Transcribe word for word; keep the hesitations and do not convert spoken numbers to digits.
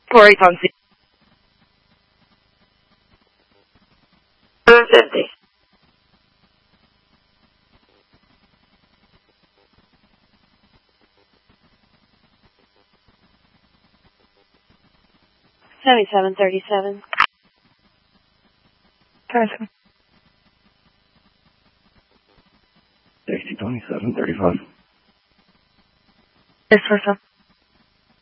four eight on C. fifty. seventy-seven thirty-seven. Person. sixty twenty-seven thirty-five. This person.